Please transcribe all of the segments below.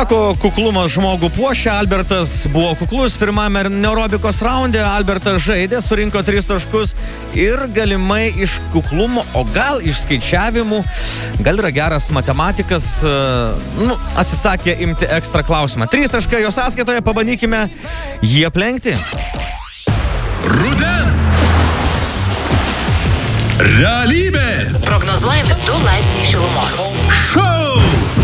Sako, kuklumas žmogų puošia, Albertas buvo kuklus pirmame neurobikos raunde, Albertas žaidė, surinko 3 taškus ir galimai iš kuklumo, o gal iš skaičiavimų, gal yra geras matematikas, atsisakė imti ekstra klausimą. 3 taškai jo sąskaitoje, pabandykime jį aplenkti. Rudens realybės prognozuojami 2 laipsniai šilumos. Šou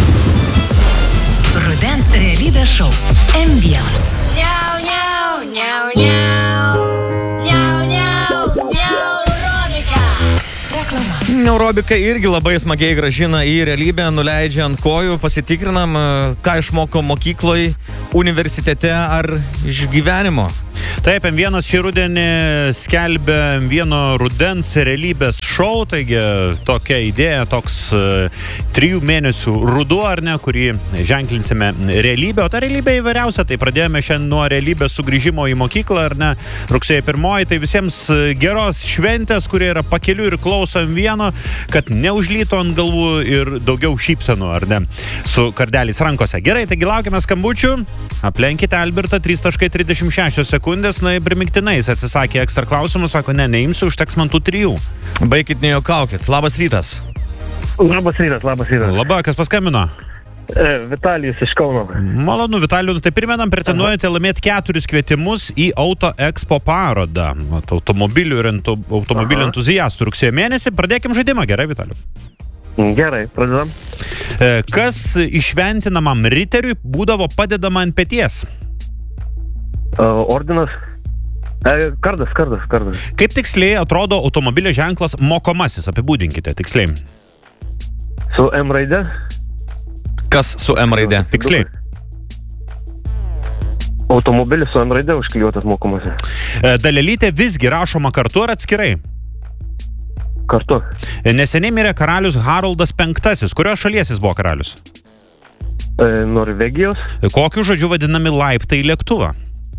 Rudens realybės šou M1. Niau, niau, niau, niau. Niau, niau, niau, Robika. Reklama. Neurobika irgi labai smagiai grąžina į realybę, nuleidžia ant kojų, pasitikrinam, ką išmoko mokykloje, universitete ar iš gyvenimo. Taip, M1 šį rudenį skelbia M1 rudens realybės šou, taigi tokia idėja, toks 3 mėnesių ruduo, ar ne, kurį ženklinsime realybę, o ta realybė įvairiausia, tai pradėjome šiandien nuo realybės sugrįžimo į mokyklą, ar ne, rugsėjo 1, tai visiems geros šventės, kurie yra pakeliu ir klauso M1, kad neužlyto ant galvų ir daugiau šypsenų, ar ne, su kardeliais rankose. Gerai, taigi laukime skambučių, aplenkite Albertą, 3.36 sekundės, na, primiktinai, jis atsisakė ekstra klausimų, sako, neimsiu, užteks man tų 3. Baikit, nejuokaukit. Labas rytas. Labas rytas. Labai, kas paskambino? Vitalijus iš Kauno. Malonu, Vitalijų, tai primenam, pretenduojate laimėti 4 kvietimus į Auto Expo parodą. Automobilių ir automobilių entuziastų rugsėjo mėnesį. Pradėkim žaidimą, gerai, Vitalijų? Gerai, pradedam. Kas išventinamam riteriui būdavo padedama ant peties? Ordinas. Kardas. Kaip tiksliai atrodo automobilio ženklas mokomasis? Apibūdinkite tiksliai. Su M raide. Kas su M raide? Tiksliai. Automobilis su M raide užklijuotas mokomasi. Dalelytė visgi rašoma kartu ar atskirai? Kartu. Neseniai mirė karalius Haroldas V. Kurios šalies jis buvo karalius? Norvegijos. Kokiu žodžiu vadinami laiptai į lėktuvą?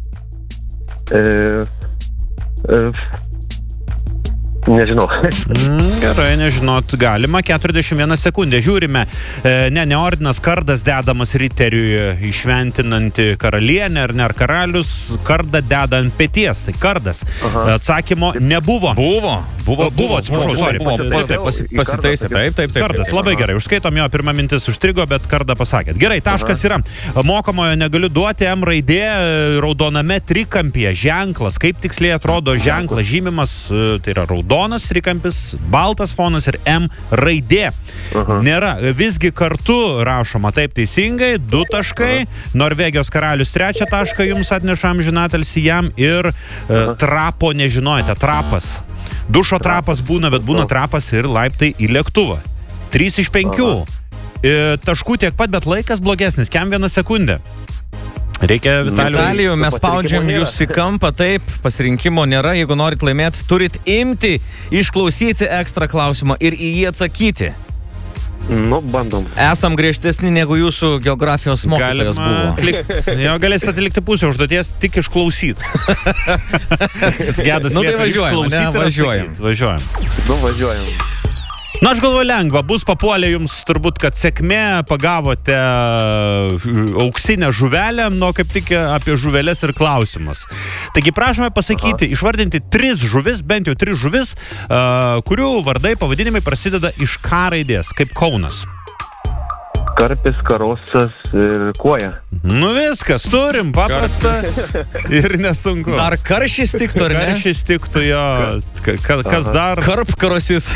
Nežinau. Gerai, nežinot, galima. 41 sekundę. Žiūrime. Ne ordinas, kardas dedamas riteriui, išventinanti karalienė ar karalius, kardą deda ant peties. Tai kardas. Atsakymo nebuvo. Buvo, atsiprašau, sorry. Pasitaisė, taip. Kardas, labai gerai. Užskaitom jo, pirma mintis užstrigo, bet kardą pasakėt. Gerai, taškas yra. Mokomojo negaliu duoti, M raidė, raudoname trikampyje, ženklas. Kaip tiksliai atrodo ženklas žymimas, tai yra raudonas trikampis, baltas fonas ir M raidė. Nėra. Visgi kartu rašoma taip teisingai, 2 taškai. Norvegijos karalius 3 tašką jums atnešam žinatelsi jam ir trapo nežinojate, trapas. Dušo trapas būna, bet būna trapas ir laiptai į lėktuvą. 3 iš 5. Taškų tiek pat, bet laikas blogesnis. Kiam 1 sekundė. Reikia, Vitalijų, mes spaudžiam jūs į kampą, taip, pasirinkimo nėra. Jeigu norit laimėti, turit imti, išklausyti ekstra klausimą ir į jį atsakyti. Bandom. Esam griežtesni negu jūsų geografijos mokytojas buvo. Galėsite atlikti pusę užduoties, tik išklausyti. Sgedas lieka išklausyti. Važiuojam. Na, aš galvoju, lengva, bus papuolė jums turbūt, kad sėkmė, pagavote auksinę žuvelę, kaip tik apie žuvelės ir klausimas. Taigi prašome pasakyti, išvardinti 3 žuvis, bent jau 3 žuvis, kurių vardai, pavadinimai prasideda iš K raidės, kaip Kaunas. Karpis, karosas ir kuoja. Viskas, turim, paprasta ir nesunku. Dar karšys tiktų, ar ne? Karšys tiktų, jo. Kas dar? Karp karosis.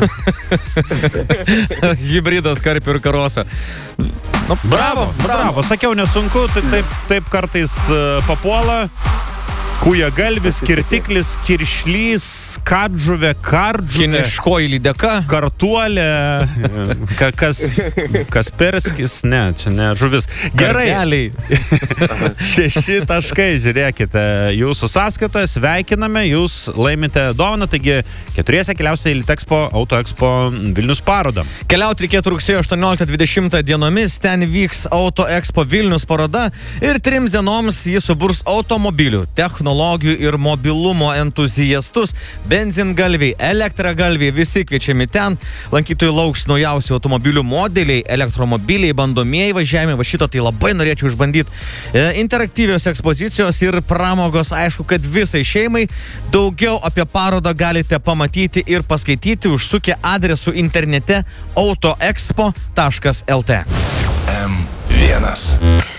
Hybridas karpių ir karoso. Bravo. Sakiau, nesunku, taip kartais papuola. Kuja galvis, kirtiklis, kiršlys, kadžuvė, kardžuvė. Kiniškoji lydeka. Kartuolė. Kasperskis, čia ne žuvis. Gerai. 6 taškai, žiūrėkite, jūsų sąskaitoje, sveikiname, jūs laimite dovaną, taigi 4 keliausite į Litexpo Auto Expo Vilnius parodą. Keliauti reikėtų rugsėjo 18-20 dienomis, ten vyks Auto Expo Vilnius paroda ir 3 dienoms jis suburs automobilių, technologijų, technologijų ir mobilumo entuziastus. Benzingalviai, elektragalviai, visi kviečiami ten. Lankytojų lauks naujausi automobilių modeliai, elektromobiliai, bandomieji važiavimai. Va šito tai labai norėčiau išbandyti. Interaktyvios ekspozicijos ir pramogos, aišku, kad visai šeimai. Daugiau apie parodą galite pamatyti ir paskaityti užsukę adresu internete autoexpo.lt. M1.